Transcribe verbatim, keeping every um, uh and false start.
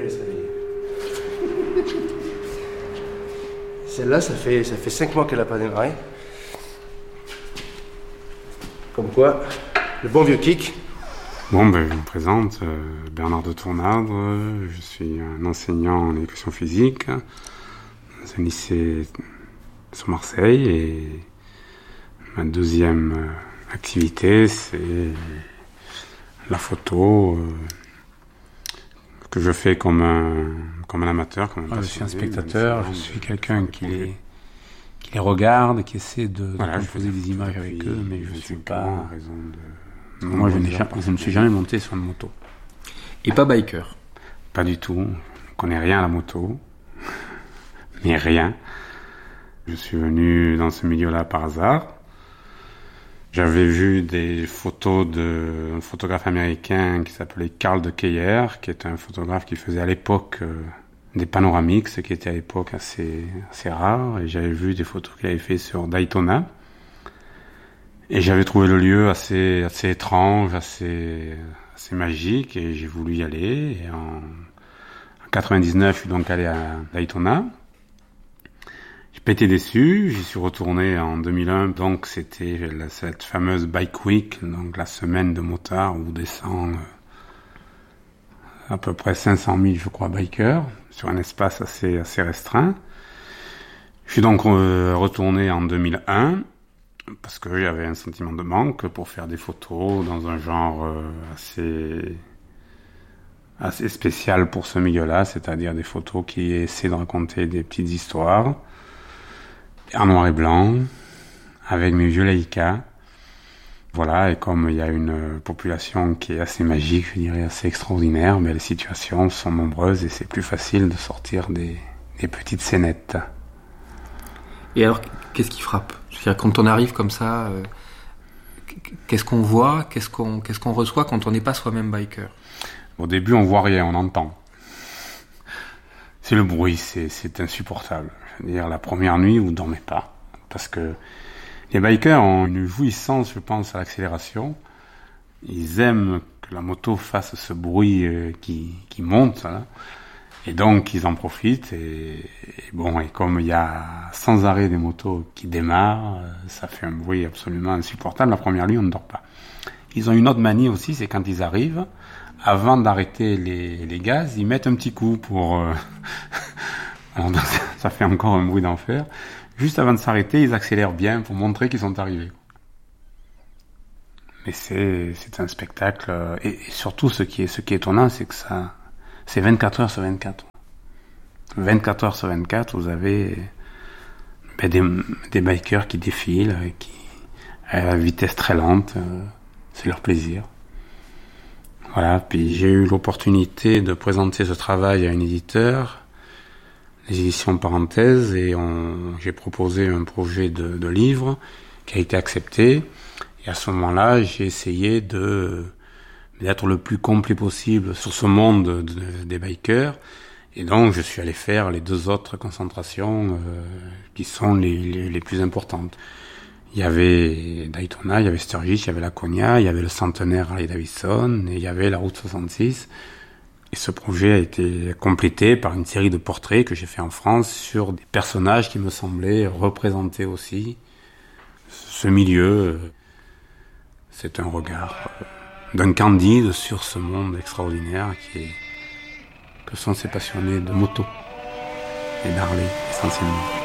elle se réveille. Celle-là, ça fait, ça fait cinq mois qu'elle n'a pas démarré. Comme quoi, le bon vieux kick. Bon, ben, je me présente, euh, Bernard de Tournadre, je suis un enseignant en éducation physique dans un lycée sur Marseille et ma deuxième euh, activité, c'est la photo euh, que je fais comme un, comme un amateur. Comme un ah, je suis un spectateur, je suis de, quelqu'un qui les, qui les regarde, qui essaie de, voilà, de composer des images avec eux, mais je ne suis pas... En raison de... Moi, je, n'ai jamais, je ne suis jamais monté sur une moto. Et pas biker? Pas du tout. Je ne connais rien à la moto. Mais rien. Je suis venu dans ce milieu-là par hasard. J'avais vu des photos d'un photographe américain qui s'appelait Carl de Keyer, qui était un photographe qui faisait à l'époque euh, des panoramiques, ce qui était à l'époque assez, assez rare. Et j'avais vu des photos qu'il avait fait sur Daytona. Et j'avais trouvé le lieu assez, assez étrange, assez, assez magique, et j'ai voulu y aller. Et en, en quatre-vingt-dix-neuf, je suis donc allé à Daytona. J'ai pas été déçu, j'y suis retourné en deux mille un, donc c'était la, cette fameuse Bike Week, donc la semaine de motard où descend à peu près cinq cent mille, je crois, bikers, sur un espace assez, assez restreint. Je suis donc euh, retourné en deux mille un, parce que j'avais un sentiment de manque pour faire des photos dans un genre euh, assez, assez spécial pour ce milieu-là, c'est-à-dire des photos qui essaient de raconter des petites histoires, en noir et blanc, avec mes vieux Leica. Voilà, et comme il y a une population qui est assez magique, je dirais assez extraordinaire, mais les situations sont nombreuses et c'est plus facile de sortir des, des petites scénettes. Et alors, qu'est-ce qui frappe? Je veux dire, quand on arrive comme ça, euh, qu'est-ce qu'on voit, qu'est-ce qu'on, qu'est-ce qu'on reçoit quand on n'est pas soi-même biker? Au début, on voit rien, on entend. C'est le bruit, c'est, c'est insupportable. Je veux dire, la première nuit, vous ne dormez pas. Parce que les bikers ont une jouissance, je pense, à l'accélération. Ils aiment que la moto fasse ce bruit euh, qui, qui monte, là. Et donc, ils en profitent. Et, et bon, et comme il y a sans arrêt des motos qui démarrent, euh, ça fait un bruit absolument insupportable. La première nuit, on ne dort pas. Ils ont une autre manie aussi, c'est quand ils arrivent, avant d'arrêter les, les gaz, ils mettent un petit coup pour... Euh... Alors, ça fait encore un bruit d'enfer. Juste avant de s'arrêter, ils accélèrent bien pour montrer qu'ils sont arrivés. Mais c'est, c'est un spectacle. Et, et surtout, ce qui est, ce qui est étonnant, c'est que ça, c'est vingt-quatre heures sur vingt-quatre. vingt-quatre heures sur vingt-quatre, vous avez ben, des, des bikers qui défilent, qui, à vitesse très lente. C'est leur plaisir. Voilà. Puis j'ai eu l'opportunité de présenter ce travail à un éditeur, les éditions Parenthèses, et on, j'ai proposé un projet de, de livre qui a été accepté. Et à ce moment-là, j'ai essayé de d'être le plus complet possible sur ce monde de, de, des bikers. Et donc, je suis allé faire les deux autres concentrations euh, qui sont les, les, les plus importantes. Il y avait Daytona, il y avait Sturgis, il y avait Laconia, il y avait le centenaire Harley-Davidson, et il y avait la route soixante-six. Et ce projet a été complété par une série de portraits que j'ai fait en France sur des personnages qui me semblaient représenter aussi ce milieu. C'est un regard d'un Candide sur ce monde extraordinaire qui est, que sont ces passionnés de moto et d'Harley essentiellement.